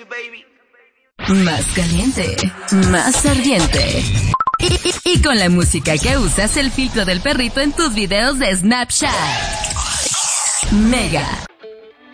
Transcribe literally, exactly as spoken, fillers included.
Más caliente, más ardiente. Y, y, y con la música que usas, el filtro del perrito en tus videos de Snapchat. Mega.